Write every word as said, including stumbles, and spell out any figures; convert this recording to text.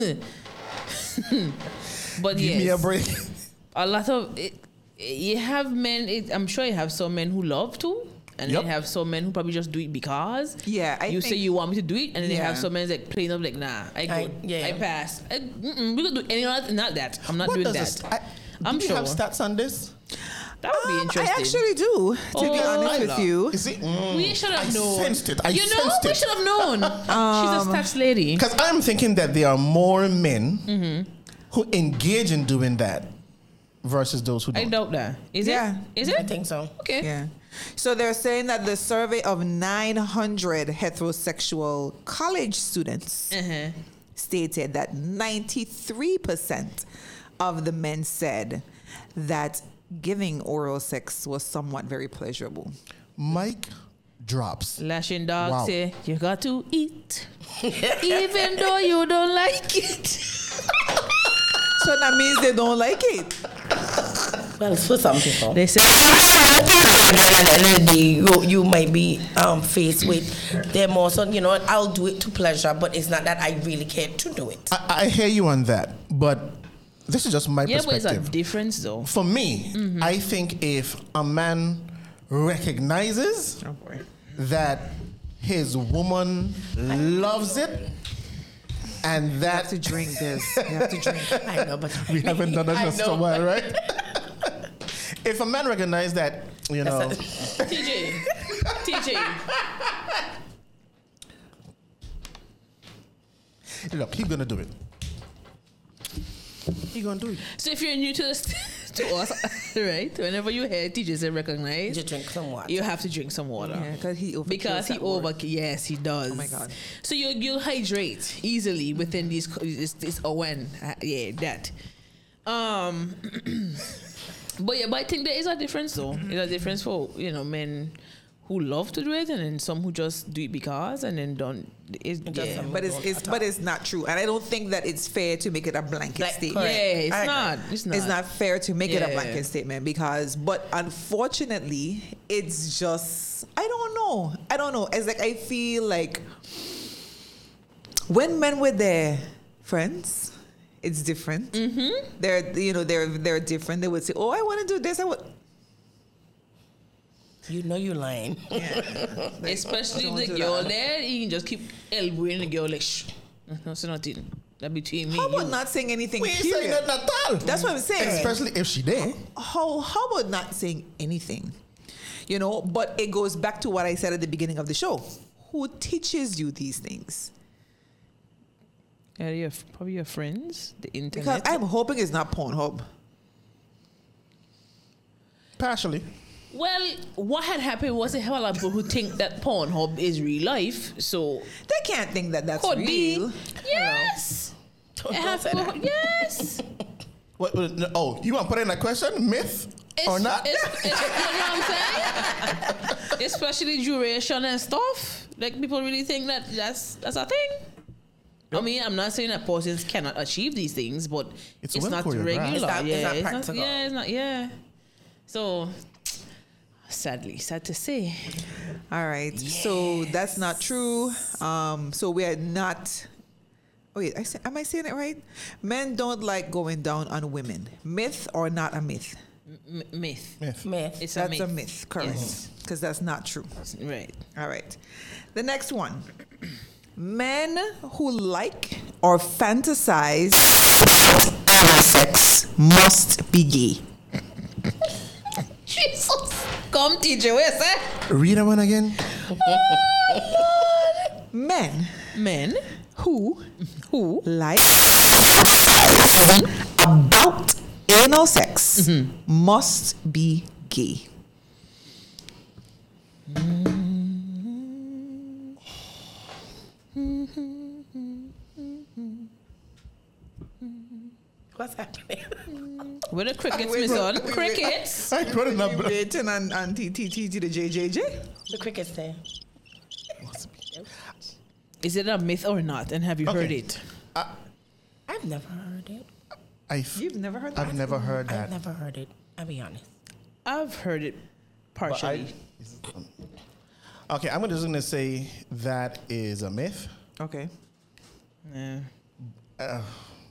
But Give yes, me a break. a lot of it, you have men. It, I'm sure you have some men who love to, and Yep. then you have some men who probably just do it because. Yeah, I you think, say you want me to do it, and then you Yeah. have some men like plain up like, nah, I go, I- I, yeah. pass. I, mm-mm, we could do any other, not that. I'm not What doing does that. this? I, I'm do you sure have stats on this? that would be Um, interesting. I actually do, to be Oh, honest with no. you. Is it? Mm, we should have I known. sensed it. I you know, sensed we it. should have known. Um, She's a stats lady. Because I'm thinking that there are more men Mm-hmm. who engage in doing that versus those who I don't. doubt that. Is Yeah. it? Is I it? think so. Okay. Yeah. So they're saying that the survey of nine hundred heterosexual college students Uh-huh. stated that ninety-three percent of the men said that giving oral sex was somewhat very pleasurable. Mike drops. Lashing dog Wow. say you got to eat, even though you don't like it. So that means they don't like it. Well, it's for some people. They say At the end of the day, you, you might be um, faced with them also, you know, I'll do it to pleasure, but it's not that I really care to do it. I, I hear you on that, but this is just my yeah, but it's a perspective. difference though. For me, Mm-hmm. I think if a man recognizes Oh boy. that his woman loves it and You have that to drink this. You have to drink. I know, but we haven't done I it for know, a while, but- right? If a man recognizes that, you know, T J, T J. look, he's gonna do it. He's gonna do it. So if you're new to this, to us, right? Whenever you hear T J say recognize, just drink some water. you have to drink some water. Yeah, because he overkills Because he that word. over, yes, he does. Oh my God. So you you'll hydrate easily within these this, this oh when uh, yeah that. Um, but yeah, but I think there is a difference though. There's a difference for you know men who love to do it and then some who just do it because and then don't. It's, just yeah. some- But it's, it's but it's not true, and I don't think that it's fair to make it a blanket Like, statement. Yeah, correct. it's I agree. not. It's not. It's not fair to make it a Yeah. blanket statement because, but unfortunately, it's just I don't know. I don't know. It's like I feel like when men were their friends, it's different. Mm-hmm. They're you know they're they're different. They would say, "Oh, I want to do this." I would. You know you're lying. Especially don't the do girl that. there, you can just keep elbowing the girl like, shh, no, say nothing. That between me How and you. about not saying anything? We ain't saying period? nothing at all. That's what I'm saying. Especially if she there. how how about not saying anything? You know, but it goes back to what I said at the beginning of the show. Who teaches you these things? Yeah, your, probably your friends, the Because internet. I'm hoping it's not Pornhub. Partially. Well, what had happened was a hell of a lot of people who think that Pornhub is real life, so They can't think that that's could real. be. Yes. Don't- It don't has say people- that. yes. What, what, no, oh, you want to put in a question? Myth It's, or not? It's, it's, you know what I'm saying? Especially duration and stuff. Like people really think that that's that's a thing. I mean, I'm not saying that persons cannot achieve these things, but It's it's, well not choreographed. regular. It's not- it's yeah, not it's practical. yeah, it's not. Yeah. So, sadly, sad to say. All right. So that's not true. Um, so we are not. Oh wait, I say, am I saying it right? Men don't like going down on women. Myth or not a myth? M- myth. Myth. Myth. It's That's a a myth. myth, correct? Yes. Because that's not true. Right. All right. The next one. Men who like or fantasize oral sex must be gay. Jesus. Come, T J, where's that? Read that one again. Men Men who who like about anal sex must be gay. What's happening? where the crickets, wait, Miss On? wait, wait. Crickets. I put it We up. waiting on, on T T T to the J J J. The cricket's there. Is it a myth or not? And have you Okay. heard it? I've never heard it. I, You've never heard that? I've never heard that. I've never heard it. I'll be honest. I've heard it But I- partially. okay, I'm just going to say that is a myth. Okay. Yeah. uh,